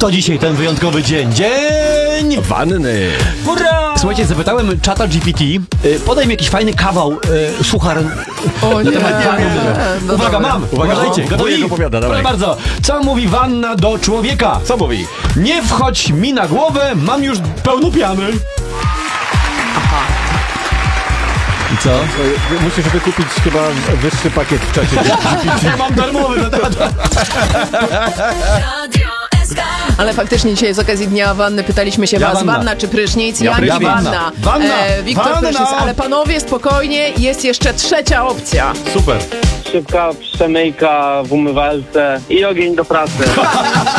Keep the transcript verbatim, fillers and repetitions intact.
To dzisiaj ten wyjątkowy dzień. Dzień wanny. Hurra! Słuchajcie, zapytałem czata G P T, y, podaj mi jakiś fajny kawał, y, suchar O nie, na temat wanny. no Uwaga, dobra. mam! Uwaga, Uważajcie, no, gotowi? wujek opowiada, dawaj. Proszę bardzo. Co mówi wanna do człowieka? Co mówi? Nie wchodź mi na głowę, mam już pełno piany. I co? Musisz wykupić chyba wyższy pakiet w czasie. Ja mam darmowy na temat. Ale faktycznie dzisiaj z okazji Dnia Wanny pytaliśmy się Ja was, wanna. wanna czy prysznic? Ja Ja, prysznic. nie wanna. Wanna. E, Wiktor Wanna. prysznic. Ale panowie, spokojnie, jest jeszcze trzecia opcja. Super. Szybka przemyjka w umywalce i ogień do pracy.